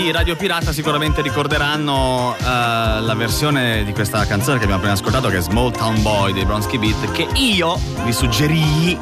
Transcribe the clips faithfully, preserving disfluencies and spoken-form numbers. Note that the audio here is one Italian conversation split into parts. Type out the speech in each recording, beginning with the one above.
I Radio Pirata sicuramente ricorderanno uh, la versione di questa canzone che abbiamo appena ascoltato, che è Small Town Boy dei Bronski Beat, che io vi suggerii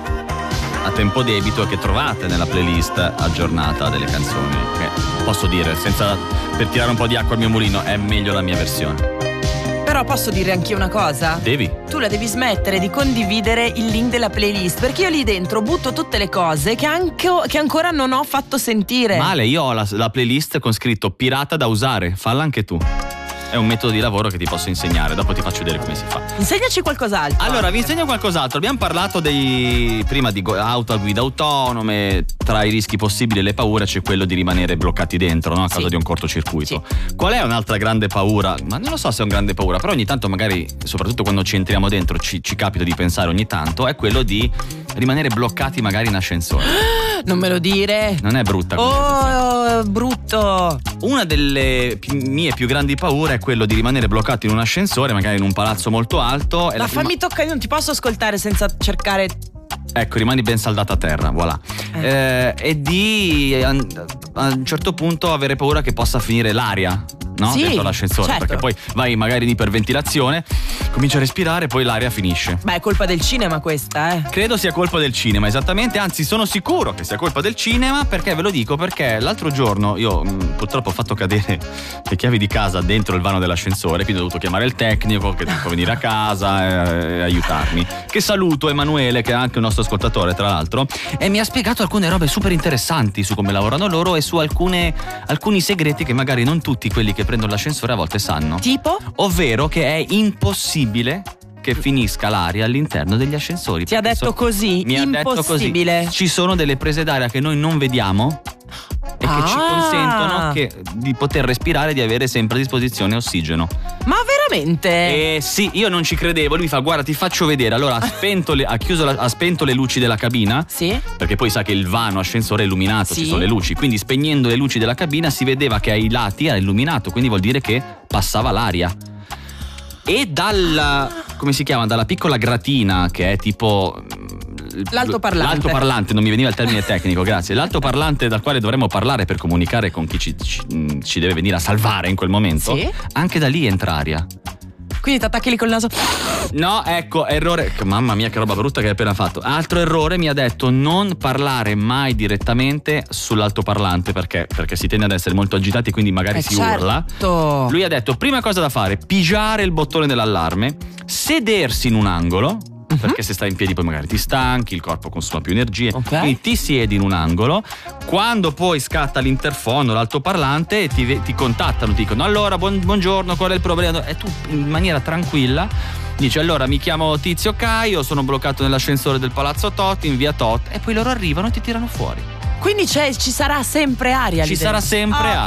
a tempo debito e che trovate nella playlist aggiornata delle canzoni, che posso dire, senza per tirare un po' di acqua al mio mulino, è meglio la mia versione. Però posso dire anche una cosa? Devi. Tu la devi smettere di condividere il link della playlist, perché io lì dentro butto tutte le cose che, anche, che ancora non ho fatto sentire. Male, io ho la, la playlist con scritto pirata da usare, falla anche tu. È un metodo di lavoro che ti posso insegnare, dopo ti faccio vedere come si fa. Insegnaci qualcos'altro. Allora, vi insegno qualcos'altro. Abbiamo parlato dei prima di auto a guida autonome. Tra i rischi possibili e le paure c'è quello di rimanere bloccati dentro, no? A causa sì. di un cortocircuito. Sì. Qual è un'altra grande paura? Ma non lo so se è un grande paura, però ogni tanto magari, soprattutto quando ci entriamo dentro, ci, ci capita di pensare ogni tanto, è quello di rimanere bloccati magari in ascensore. Non me lo dire. Non è brutta come Oh, brutto. Una delle pi- mie più grandi paure è quello di rimanere bloccato in un ascensore, magari in un palazzo molto alto. E Ma la prima... fammi toccare, non ti posso ascoltare senza cercare. Ecco, rimani ben saldato a terra, voilà. Eh. Eh, e di a, a un certo punto avere paura che possa finire l'aria, no? Sì, dentro l'ascensore, certo. perché poi vai magari in iperventilazione, cominci a respirare, poi l'aria finisce. Beh, è colpa del cinema questa, eh. Credo sia colpa del cinema, esattamente, anzi sono sicuro che sia colpa del cinema, perché ve lo dico, perché l'altro giorno io mh, purtroppo ho fatto cadere le chiavi di casa dentro il vano dell'ascensore, quindi ho dovuto chiamare il tecnico che deve venire a casa e, e aiutarmi. Che saluto Emanuele, che è anche un nostro ascoltatore tra l'altro, e mi ha spiegato alcune robe super interessanti su come lavorano loro e su alcune, alcuni segreti che magari non tutti quelli che prendono l'ascensore a volte sanno. Tipo? Ovvero che è impossibile che finisca l'aria all'interno degli ascensori. Ti ha detto So- così? Mi ha detto così. Impossibile. Ci sono delle prese d'aria che noi non vediamo e Ah. che ci consentono che, di poter respirare e di avere sempre a disposizione ossigeno. Ma veramente? E sì, io non ci credevo. Lui mi fa: guarda, ti faccio vedere. Allora ha spento le, ha chiuso la- ha spento le luci della cabina. Sì. Perché poi sa che il vano ascensore è illuminato, Sì. ci sono le luci. Quindi spegnendo le luci della cabina si vedeva che ai lati era illuminato, quindi vuol dire che passava l'aria. E dalla, come si chiama, dalla piccola gratina che è tipo L'altoparlante. L'altoparlante, non mi veniva il termine tecnico, grazie. L'altoparlante dal quale dovremmo parlare per comunicare con chi ci, ci, ci deve venire a salvare in quel momento. Sì. Anche da lì entra aria. Quindi ti attacchi lì col naso. No, ecco, errore. Mamma mia, che roba brutta che hai appena fatto. Altro errore, mi ha detto non parlare mai direttamente sull'altoparlante, perché perché si tende ad essere molto agitati, quindi magari Eh, si certo. urla. Lui ha detto: prima cosa da fare, pigiare il bottone dell'allarme, sedersi in un angolo. Perché se stai in piedi poi magari ti stanchi, il corpo consuma più energie. Ok. Quindi ti siedi in un angolo. Quando poi scatta l'interfono, l'altoparlante, ti, ti contattano, ti dicono: allora buon, buongiorno, qual è il problema? E tu in maniera tranquilla dici: allora mi chiamo Tizio Caio, sono bloccato nell'ascensore del palazzo Tot in via Tot. E poi loro arrivano e ti tirano fuori. Quindi c'è, ci sarà sempre aria lì Ci sarà dentro. sempre Ah,